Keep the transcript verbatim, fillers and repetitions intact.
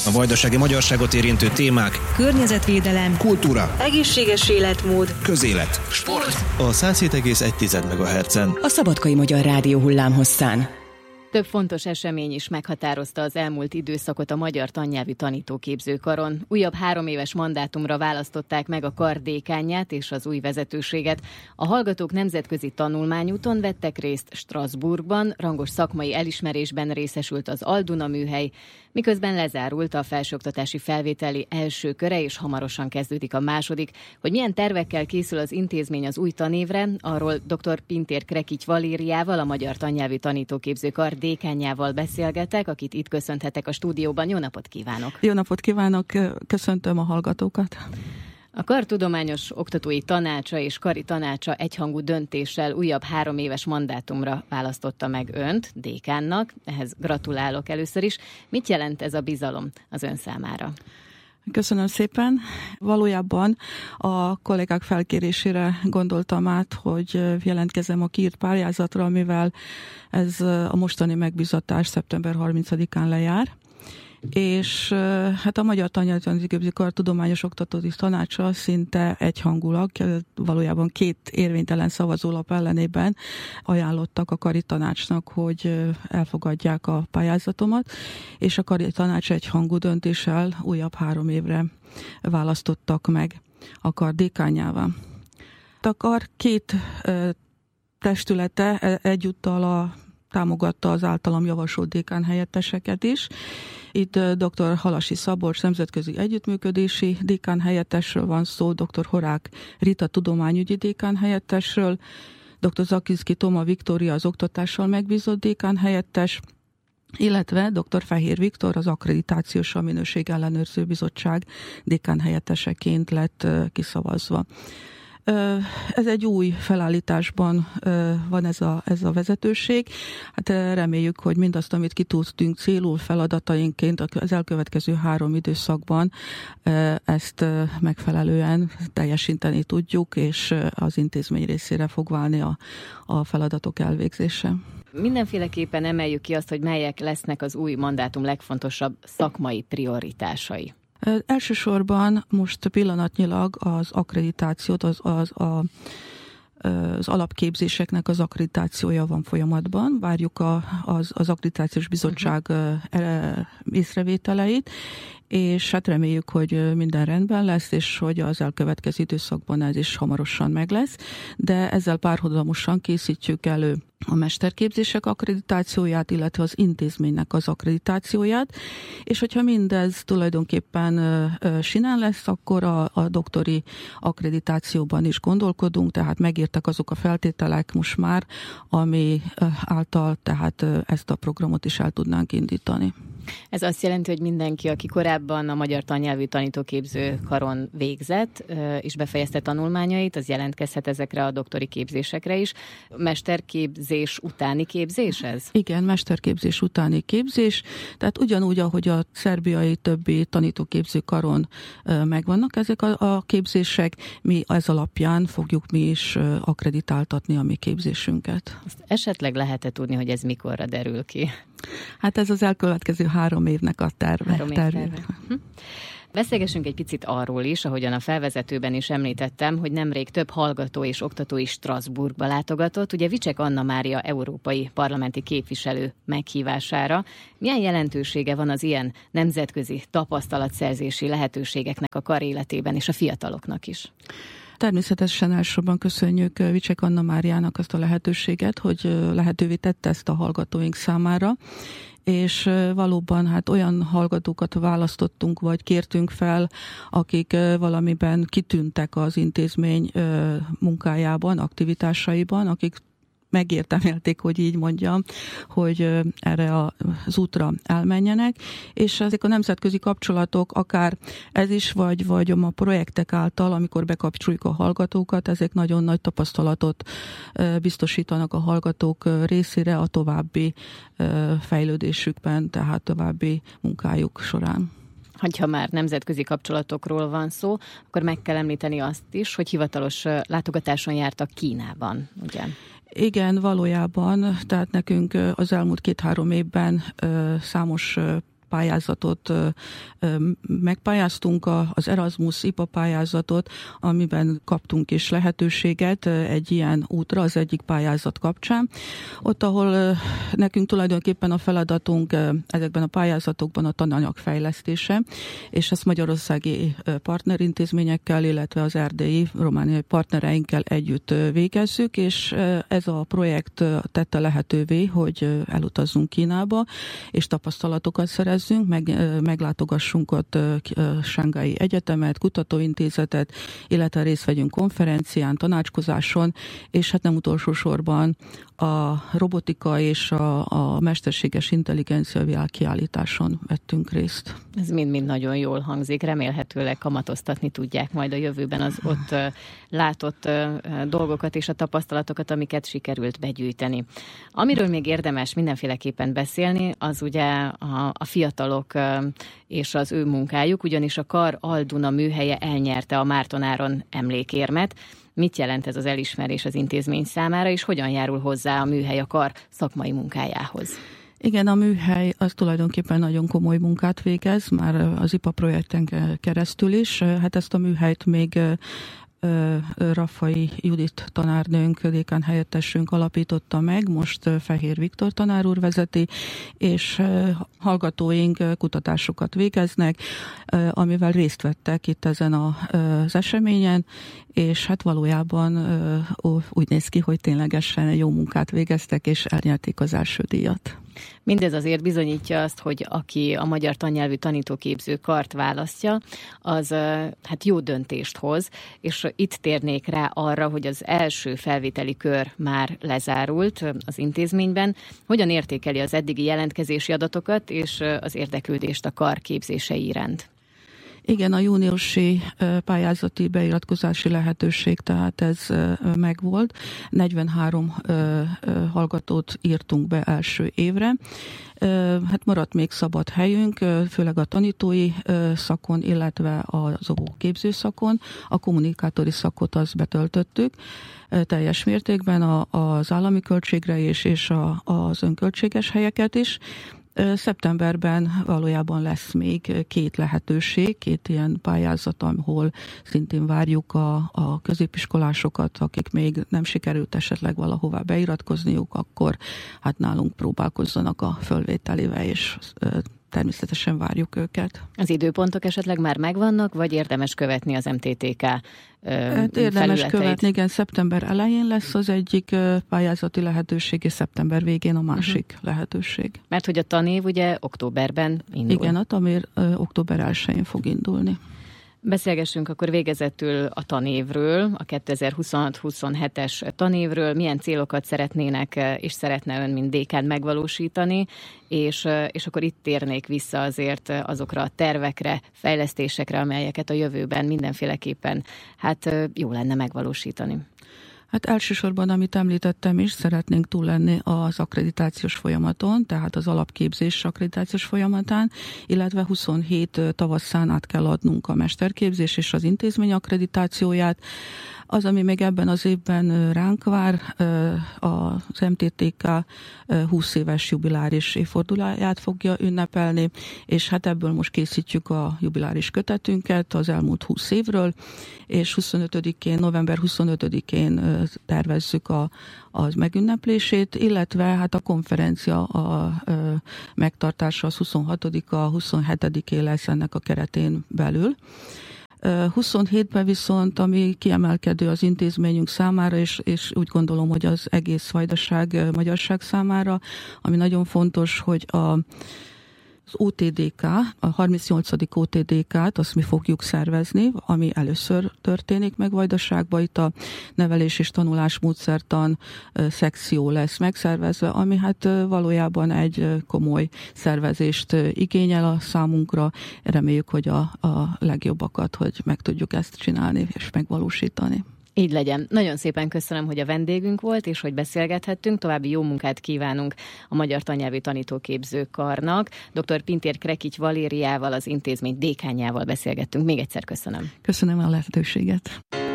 A vajdasági magyarságot érintő témák: környezetvédelem, kultúra, egészséges életmód, közélet, sport. A száz hét egész egy megahertzen. A Szabadkai Magyar Rádió hullámhosszán. Több fontos esemény is meghatározta az elmúlt időszakot a Magyar Tannyelvű Tanítóképzőkaron. Újabb három éves mandátumra választották meg a kar dékánját és az új vezetőséget. A hallgatók nemzetközi tanulmányúton vettek részt Strasbourgban, rangos szakmai elismerésben részesült az Al-Duna műhely, miközben lezárult a felsőoktatási felvételi első köre, és hamarosan kezdődik a második. Hogy milyen tervekkel készül az intézmény az új tanévre, arról dr. Pintér Krekics Valériával, a Magyar Tannyelvű Tanítóképzőkar dékánjával beszélgetek, akit itt köszönhetek a stúdióban. Jó napot kívánok! Jó napot kívánok! Köszöntöm a hallgatókat! A Kar Tudományos Oktatói Tanácsa és Kari Tanácsa egyhangú döntéssel újabb három éves mandátumra választotta meg önt, dékánnak. Ehhez gratulálok először is. Mit jelent ez a bizalom az ön számára? Köszönöm szépen. Valójában a kollégák felkérésére gondoltam át, hogy jelentkezem a kiírt pályázatra, mivel ez a mostani megbízatás szeptember harmincadikán lejár. És hát a Magyar Tannyelvű Tanítóképzőkar Tudományos Oktatói Tanácsa szinte egyhangulag, valójában két érvénytelen szavazólap ellenében ajánlottak a Kari Tanácsnak, hogy elfogadják a pályázatomat, és a Kari Tanács egyhangú döntéssel újabb három évre választottak meg a kar dékánjává. A kar két testülete egyúttal a támogatta az általam javasolt dékán helyetteseket is. Itt dr. Halasi Szabolcs nemzetközi együttműködési dékán helyettesről van szó, dr. Horák Rita tudományügyi dékán helyettesről, dr. Zakiszki Toma Viktória az oktatással megbízott dékán helyettes, illetve dr. Fehér Viktor az Akkreditációs a Minőség Ellenőrző Bizottság dékán helyetteseként lett kiszavazva. Ez egy új felállításban van ez a, ez a vezetőség. Hát reméljük, hogy mindazt, amit kitűztünk célul feladatainként az elkövetkező három időszakban, ezt megfelelően teljesíteni tudjuk, és az intézmény részére fog válni a, a feladatok elvégzése. Mindenféleképpen emeljük ki azt, hogy melyek lesznek az új mandátum legfontosabb szakmai prioritásai. Elsősorban most pillanatnyilag az akkreditációt, az, az, a, az alapképzéseknek az akkreditációja van folyamatban. Várjuk a, az, az Akkreditációs Bizottság uh-huh. észrevételeit, és hát reméljük, hogy minden rendben lesz, és hogy az elkövetkező időszakban ez is hamarosan meg lesz, de ezzel párhuzamosan készítjük elő a mesterképzések akkreditációját, illetve az intézménynek az akkreditációját, és hogyha mindez tulajdonképpen sinen lesz, akkor a, a doktori akkreditációban is gondolkodunk, tehát megértek azok a feltételek most már, ami által tehát ezt a programot is el tudnánk indítani. Ez azt jelenti, hogy mindenki, aki korábban a Magyar Tannyelvű Tanítóképzőkaron végzett, és befejezte tanulmányait, az jelentkezhet ezekre a doktori képzésekre is. Mesterképzés utáni képzés ez? Igen, mesterképzés utáni képzés. Tehát ugyanúgy, ahogy a szerbiai többi tanítóképzőkaron megvannak ezek a, a képzések, mi ez alapján fogjuk mi is akkreditáltatni a mi képzésünket. Azt esetleg lehet-e tudni, hogy ez mikorra derül ki? Hát ez az elkövetkező három évnek a terve. Három év terve. Hm. Beszélgessünk egy picit arról is, ahogyan a felvezetőben is említettem, hogy nemrég több hallgató és oktató is Strasbourgba látogatott, ugye Vicsek Anna Mária európai parlamenti képviselő meghívására. Milyen jelentősége van az ilyen nemzetközi tapasztalatszerzési lehetőségeknek a kar életében és a fiataloknak is? Természetesen elsősorban köszönjük Vicsek Anna Máriának azt a lehetőséget, hogy lehetővé tette ezt a hallgatóink számára, és valóban hát olyan hallgatókat választottunk, vagy kértünk fel, akik valamiben kitűntek az intézmény munkájában, aktivitásaiban, akik megérdemelték, hogy így mondjam, hogy erre az útra elmenjenek, és ezek a nemzetközi kapcsolatok, akár ez is, vagy, vagy a projektek által, amikor bekapcsoljuk a hallgatókat, ezek nagyon nagy tapasztalatot biztosítanak a hallgatók részére a további fejlődésükben, tehát további munkájuk során. Ha már nemzetközi kapcsolatokról van szó, akkor meg kell említeni azt is, hogy hivatalos látogatáson jártak Kínában, ugye? Igen, valójában, tehát nekünk az elmúlt két-három évben számos pályázatot megpályáztunk, az Erasmus i pé á pályázatot, amiben kaptunk is lehetőséget egy ilyen útra az egyik pályázat kapcsán. Ott, ahol nekünk tulajdonképpen a feladatunk ezekben a pályázatokban a tananyag fejlesztése, és ezt magyarországi partnerintézményekkel, illetve az erdélyi, romániai partnereinkkel együtt végezzük, és ez a projekt tette lehetővé, hogy elutazzunk Kínába, és tapasztalatokat szerezzünk, meg, meglátogassunk ott Shanghai Egyetemet, kutatóintézetet, illetve részt vegyünk konferencián, tanácskozáson, és hát nem utolsó sorban a robotika és a, a mesterséges intelligencia világkiállításon vettünk részt. Ez mind-mind nagyon jól hangzik, remélhetőleg kamatoztatni tudják majd a jövőben az ott látott dolgokat és a tapasztalatokat, amiket sikerült begyűjteni. Amiről még érdemes mindenféleképpen beszélni, az ugye a, a fiatalok és az ő munkájuk, ugyanis a Kar Al-Duna műhelye elnyerte a Márton Áron emlékérmet. Mit jelent ez az elismerés az intézmény számára, és hogyan járul hozzá a műhely a Kar szakmai munkájához? Igen, a műhely az tulajdonképpen nagyon komoly munkát végez, már az i pé á projekten keresztül is. Hát ezt a műhelyt még Raffai Judit tanárnőnk, dékán helyettesünk alapította meg, most Fehér Viktor tanár úr vezeti, és hallgatóink kutatásokat végeznek, amivel részt vettek itt ezen az eseményen, és hát valójában úgy néz ki, hogy ténylegesen jó munkát végeztek, és elnyerték az első díjat. Mindez azért bizonyítja azt, hogy aki a magyar tannyelvű tanítóképző kart választja, az hát jó döntést hoz, és itt térnék rá arra, hogy az első felvételi kör már lezárult az intézményben. Hogyan értékeli az eddigi jelentkezési adatokat és az érdeklődést a kar képzései iránt? Igen, a júniusi pályázati beiratkozási lehetőség, tehát ez megvolt. negyvenhárom hallgatót írtunk be első évre. Hát maradt még szabad helyünk, főleg a tanítói szakon, illetve az óvóképző szakon. A kommunikátori szakot azt betöltöttük teljes mértékben, az állami költségre és, és az önköltséges helyeket is. Szeptemberben valójában lesz még két lehetőség, két ilyen pályázat, ahol szintén várjuk a, a középiskolásokat, akik még nem sikerült esetleg valahová beiratkozniuk, akkor hát nálunk próbálkozzanak a fölvételével, és természetesen várjuk őket. Az időpontok esetleg már megvannak, vagy érdemes követni az em té té ká hát érdemes követni, igen, szeptember elején lesz az egyik pályázati lehetőség, és szeptember végén a másik uh-huh. lehetőség. Mert hogy a tanév ugye októberben indul. Igen, a tanév október elsején fog indulni. Beszélgessünk akkor végezetül a tanévről, a kétezer-huszonhat huszonhetes tanévről, milyen célokat szeretnének és szeretne ön, mint dékán megvalósítani, és, és akkor itt térnék vissza azért azokra a tervekre, fejlesztésekre, amelyeket a jövőben mindenféleképpen hát jó lenne megvalósítani. Hát elsősorban, amit említettem is, szeretnénk túl lenni az akkreditációs folyamaton, tehát az alapképzés akkreditációs folyamatán, illetve huszonhét tavasszán át kell adnunk a mesterképzés és az intézmény akkreditációját. Az, ami még ebben az évben ránk vár, az em té té ká húsz éves jubiláris évfordulóját fogja ünnepelni, és hát ebből most készítjük a jubiláris kötetünket az elmúlt húsz évről, és huszonötödikén, november huszonötödikén tervezzük a, az megünneplését, illetve hát a konferencia a, a megtartása az huszonhatodika, huszonhetedikén lesz ennek a keretén belül. huszonhétben viszont, ami kiemelkedő az intézményünk számára, és, és úgy gondolom, hogy az egész vajdaság, magyarság számára, ami nagyon fontos, hogy a az o té dé ká, a harmincnyolcadik o té dé ká-t azt mi fogjuk szervezni, ami először történik meg Vajdaságban. Itt a nevelés és tanulás módszertan szekció lesz megszervezve, ami hát valójában egy komoly szervezést igényel a számunkra. Reméljük, hogy a, a legjobbakat, hogy meg tudjuk ezt csinálni és megvalósítani. Így legyen. Nagyon szépen köszönöm, hogy a vendégünk volt, és hogy beszélgethettünk. További jó munkát kívánunk a Magyar Tannyelvű Tanítóképző Karnak. dr. Pintér Krekics Valériával, az intézmény dékánjával beszélgettünk. Még egyszer köszönöm. Köszönöm a lehetőséget.